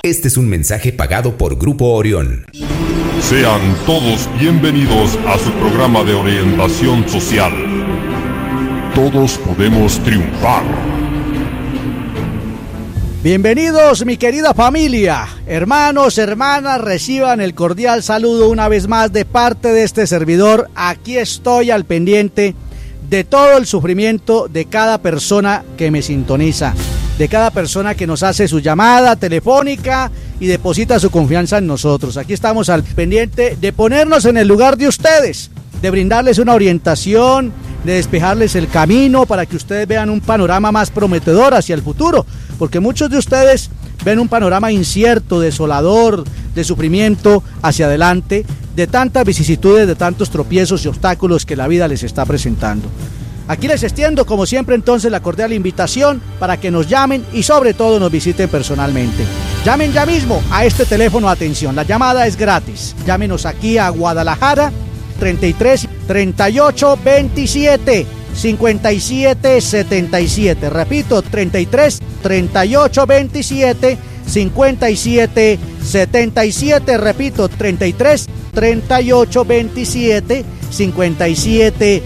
Este es un mensaje pagado por Grupo Orión. Sean todos bienvenidos a su programa de orientación social. Todos podemos triunfar. Bienvenidos, mi querida familia, hermanos, hermanas, reciban el cordial saludo una vez más de parte de este servidor. Aquí estoy al pendiente de todo el sufrimiento de cada persona que me sintoniza, de cada persona que nos hace su llamada telefónica y deposita su confianza en nosotros. Aquí estamos al pendiente de ponernos en el lugar de ustedes, de brindarles una orientación, de despejarles el camino para que ustedes vean un panorama más prometedor hacia el futuro, porque muchos de ustedes ven un panorama incierto, desolador, de sufrimiento hacia adelante, de tantas vicisitudes, de tantos tropiezos y obstáculos que la vida les está presentando. Aquí les extiendo, como siempre, entonces la cordial invitación para que nos llamen y sobre todo nos visiten personalmente. Llamen ya mismo a este teléfono, atención, la llamada es gratis. Llámenos aquí a Guadalajara, 33 38 27 57 77. Repito, 33 38 27 57 77. Repito, 33 38 27 57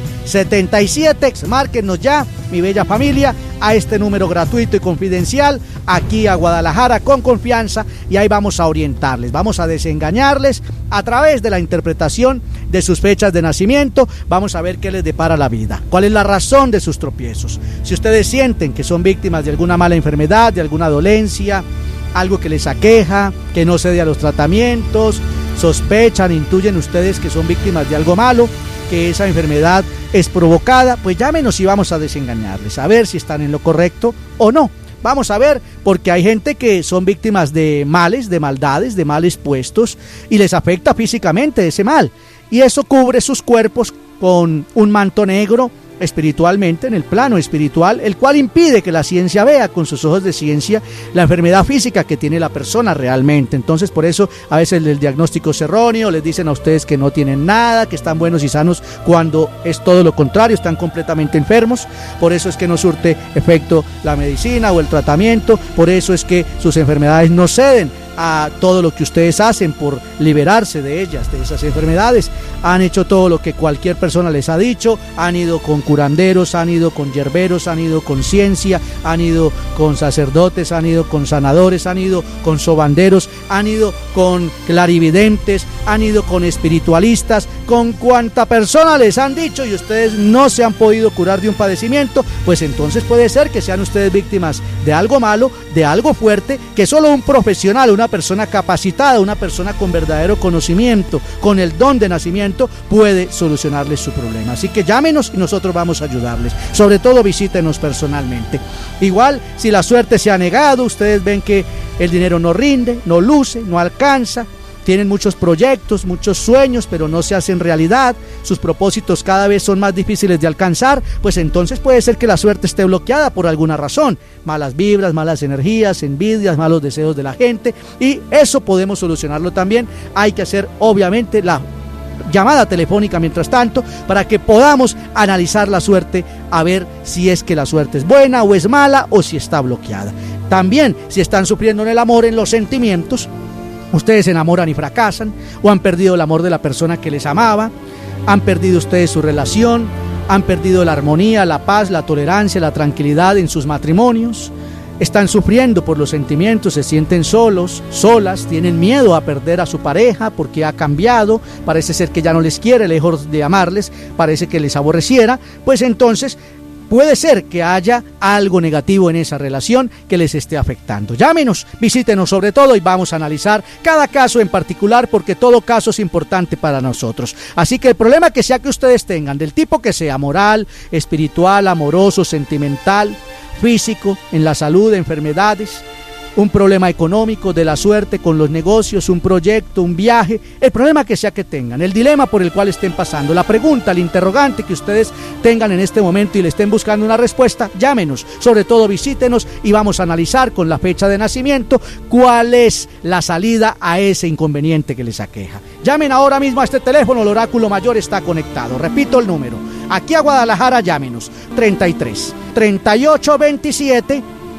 77. Márquenos ya, mi bella familia, a este número gratuito y confidencial, aquí a Guadalajara con confianza, y ahí vamos a orientarles, vamos a desengañarles a través de la interpretación de sus fechas de nacimiento. Vamos a ver qué les depara la vida, cuál es la razón de sus tropiezos. Si ustedes sienten que son víctimas de alguna mala enfermedad, de alguna dolencia, algo que les aqueja, que no cede a los tratamientos, sospechan, intuyen ustedes que son víctimas de algo malo, que esa enfermedad es provocada, pues llámenos y vamos a desengañarles, a ver si están en lo correcto o no. Vamos a ver, porque hay gente que son víctimas de males, de maldades, de males puestos, y les afecta físicamente ese mal, y eso cubre sus cuerpos con un manto negro espiritualmente, en el plano espiritual, el cual impide que la ciencia vea con sus ojos de ciencia la enfermedad física que tiene la persona realmente. Entonces, por eso a veces el diagnóstico es erróneo, les dicen a ustedes que no tienen nada, que están buenos y sanos, cuando es todo lo contrario, están completamente enfermos. Por eso es que no surte efecto la medicina o el tratamiento, por eso es que sus enfermedades no ceden a todo lo que ustedes hacen por liberarse de ellas, de esas enfermedades. Han hecho todo lo que cualquier persona les ha dicho, han ido con curanderos, han ido con yerberos, han ido con ciencia, han ido con sacerdotes, han ido con sanadores, han ido con sobanderos, han ido con clarividentes, han ido con espiritualistas, con cuanta persona les han dicho, y ustedes no se han podido curar de un padecimiento. Pues entonces puede ser que sean ustedes víctimas de algo malo, de algo fuerte, que solo un profesional, una persona capacitada, una persona con verdadero conocimiento, con el don de nacimiento, puede solucionarles su problema. Así que llámenos y nosotros vamos a ayudarles. Sobre todo visítenos personalmente. Igual, si la suerte se ha negado, ustedes ven que el dinero no rinde, no luce, no alcanza, tienen muchos proyectos, muchos sueños, pero no se hacen realidad, sus propósitos cada vez son más difíciles de alcanzar, pues entonces puede ser que la suerte esté bloqueada por alguna razón, malas vibras, malas energías, envidias, malos deseos de la gente, y eso podemos solucionarlo también. Hay que hacer obviamente la llamada telefónica mientras tanto, para que podamos analizar la suerte, a ver si es que la suerte es buena o es mala, o si está bloqueada. También, si están sufriendo en el amor, en los sentimientos, ustedes se enamoran y fracasan, o han perdido el amor de la persona que les amaba, han perdido ustedes su relación, han perdido la armonía, la paz, la tolerancia, la tranquilidad en sus matrimonios, están sufriendo por los sentimientos, se sienten solos, solas, tienen miedo a perder a su pareja porque ha cambiado, parece ser que ya no les quiere, lejos de amarles, parece que les aborreciera, pues entonces puede ser que haya algo negativo en esa relación que les esté afectando. Llámenos, visítenos sobre todo, y vamos a analizar cada caso en particular, porque todo caso es importante para nosotros. Así que el problema que sea que ustedes tengan, del tipo que sea, moral, espiritual, amoroso, sentimental, físico, en la salud, enfermedades, un problema económico, de la suerte con los negocios, un proyecto, un viaje, el problema que sea que tengan, el dilema por el cual estén pasando, la pregunta, el interrogante que ustedes tengan en este momento y le estén buscando una respuesta, llámenos, sobre todo visítenos y vamos a analizar con la fecha de nacimiento cuál es la salida a ese inconveniente que les aqueja. Llamen ahora mismo a este teléfono, el oráculo mayor está conectado. Repito el número, aquí a Guadalajara llámenos, 33 38 27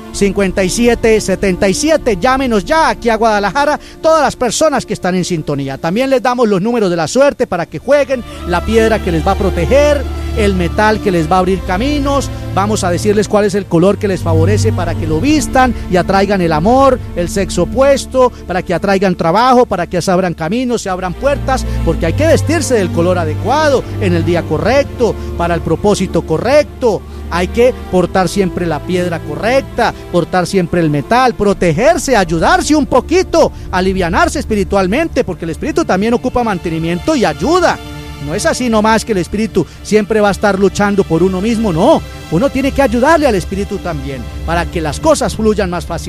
5777. Llámenos ya aquí a Guadalajara, todas las personas que están en sintonía. También les damos los números de la suerte para que jueguen, la piedra que les va a proteger, el metal que les va a abrir caminos. Vamos a decirles cuál es el color que les favorece para que lo vistan y atraigan el amor, el sexo opuesto, para que atraigan trabajo, para que se abran caminos, se abran puertas, porque hay que vestirse del color adecuado, en el día correcto, para el propósito correcto. Hay que portar siempre la piedra correcta, portar siempre el metal, protegerse, ayudarse un poquito, alivianarse espiritualmente, porque el espíritu también ocupa mantenimiento y ayuda. No es así nomás que el espíritu siempre va a estar luchando por uno mismo, no. Uno tiene que ayudarle al espíritu también, para que las cosas fluyan más fácilmente.